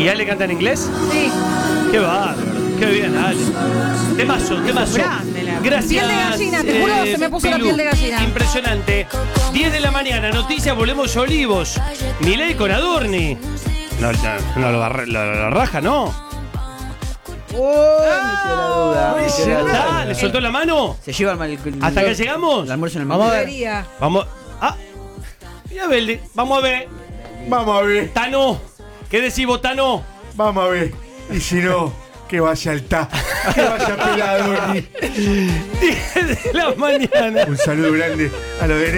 ¿Y Ale canta en inglés? Sí. Qué bárbaro. Qué bien, Ale. Temazo. Grande, la- Gracias. Piel de gallina, te juro, se me puso la piel de gallina. Impresionante. 10 de la mañana, noticias, volvemos a Olivos. Milei con Adorni. No, lo raja, ¿no? Me quedó la duda. me quedó la duda. ¿Le soltó la mano? Se lleva el ¿Hasta acá llegamos? el almuerzo en el Vamos a ver. Debería. Vamos. Ah. Mira, Beldi. Vamos a ver. Vamos a ver, Tano. ¿Qué decís vos, Tano? vamos a ver. Y si no, que vaya al ta. Que vaya pelado. 10 de la mañana. Un saludo grande a los de